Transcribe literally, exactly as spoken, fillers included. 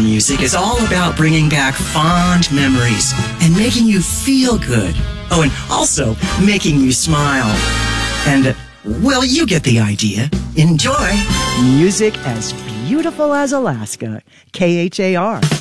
music is all about bringing back fond memories and making you feel good. Oh, and also making you smile. And, well, you get the idea. Enjoy. Music as beautiful as Alaska. K H A R.